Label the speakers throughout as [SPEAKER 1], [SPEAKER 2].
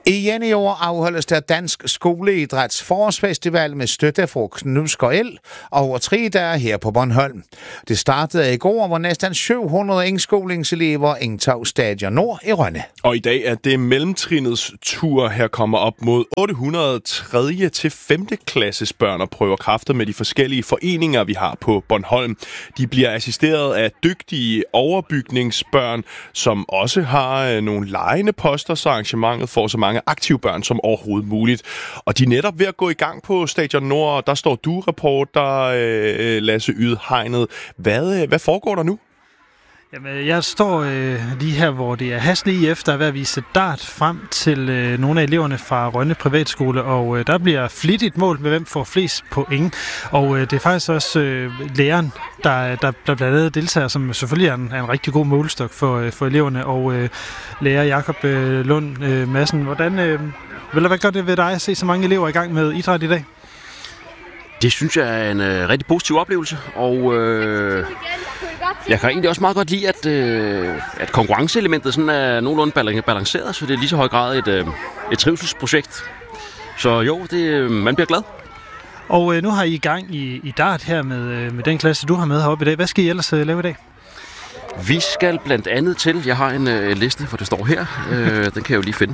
[SPEAKER 1] Igen i år afholdes der Dansk Skoleidræts Forårsfestival med støtte fra Knudsker El over 3 dage her på Bornholm. Det startede i går, hvor næsten 700 indskolingselever indtog Stadion Nord i Rønne.
[SPEAKER 2] Og i dag er det mellemtrinets tur. Her kommer op mod 800 3. til 5. klasses børn og prøver kræfter med de forskellige foreninger, vi har på Bornholm. De bliver assisteret af dygtige overbygningsbørn, som også har nogle legende poster, så arrangementet får så mange aktive børn som overhovedet muligt. Og de er netop ved at gå i gang på Stadion Nord. Der står du, reporter Lasse Ydhegnet. Hvad foregår der nu?
[SPEAKER 3] Jamen, jeg står lige her, hvor det er Hasle IF, der er ved at vise dart frem til nogle af eleverne fra Rønne Privatskole, og der bliver flittigt målt med, hvem får flest point. Og det er faktisk også læreren, der blandt andet deltager, som selvfølgelig er en rigtig god målestok for eleverne. Og lærer Jakob Lund Madsen, hvad gør det ved dig at se så mange elever i gang med idræt i dag?
[SPEAKER 4] Det synes jeg er en rigtig positiv oplevelse, og jeg kan egentlig også meget godt lide, at konkurrenceelementet sådan er nogenlunde balanceret, så det er lige så høj grad et trivselsprojekt. Så jo, man bliver glad.
[SPEAKER 3] Og nu har I gang i dart her med den klasse, du har med heroppe i dag. Hvad skal I ellers lave i dag?
[SPEAKER 4] Vi skal blandt andet til, jeg har en liste, for det står her, den kan jeg jo lige finde.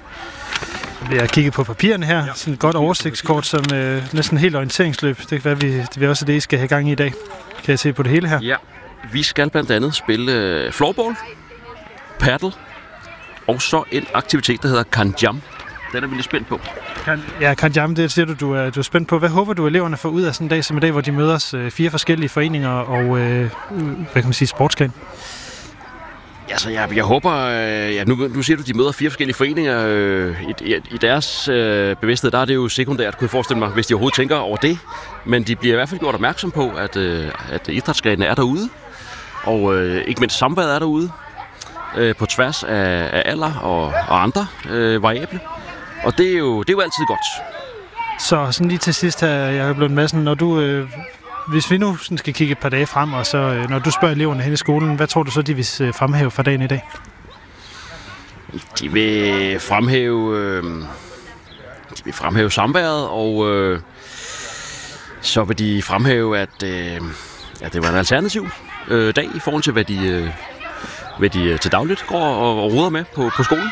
[SPEAKER 3] Jeg har kigget på papirerne her, sådan et godt oversigtskort, som næsten helt orienteringsløb. Det kan være, det er også det, I skal have gang i dag. Kan jeg se på det hele her?
[SPEAKER 4] Ja, vi skal blandt andet spille floorball, paddle, og så en aktivitet, der hedder Kanjam. Den er vi lidt spændt på.
[SPEAKER 3] Kanjam, det siger du er spændt på. Hvad håber du, eleverne får ud af sådan en dag som i dag, hvor de mødes 4 forskellige foreninger og hvad kan man sige, sportsgren?
[SPEAKER 4] Altså, jeg håber, nu siger du, de møder 4 forskellige foreninger. I deres bevidsthed, der er det jo sekundært, kunne jeg forestille mig, hvis de overhovedet tænker over det. Men de bliver i hvert fald gjort opmærksom på, at idrætsgrenene er derude. Og ikke mindst samværet er derude. På tværs af alder og andre variable. Og det er jo altid godt.
[SPEAKER 3] Så sådan lige til sidst her, Jakob Lund Madsen, når du... Hvis vi nu skal kigge et par dage frem, og så når du spørger eleverne hen i skolen, hvad tror du så, de vil fremhæve fra dagen i dag?
[SPEAKER 4] De vil fremhæve samværet, og så vil de fremhæve, at det var en alternativ dag i forhold til, hvad de til dagligt går og ruder med på skolen.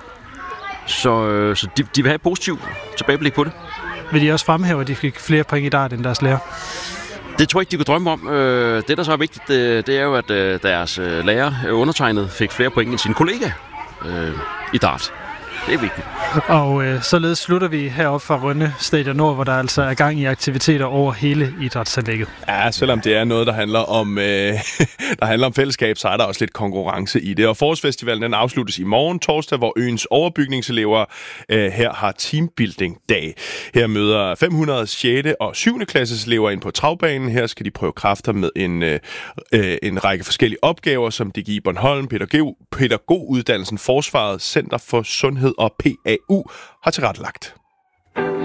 [SPEAKER 4] Så de vil have et positivt tilbageblik på det.
[SPEAKER 3] Vil de også fremhæve, at de fik flere point i dart end deres lærer?
[SPEAKER 4] Det tror jeg ikke, de kunne drømme om. Det, der så er vigtigt, det er jo, at deres lærer undertegnet fik flere point end sine kollega i dart. Det er vigtigt.
[SPEAKER 3] Og således slutter vi heroppe fra Rønne Stadion Nord, hvor der altså er gang i aktiviteter over hele idrætsanlægget.
[SPEAKER 2] Ja, selvom det er noget, der handler om fællesskab, så er der også lidt konkurrence i det. Og forårsfestivalen den afsluttes i morgen torsdag, hvor øens overbygningselever her har teambuilding-dag. Her møder 500 6. og 7. klasses elever ind på travbanen. Her skal de prøve kræfter med en række forskellige opgaver, som DGI Bornholm, Pædagoguddannelsen, Forsvaret, Center for Sundhed og PAU har tilrettelagt.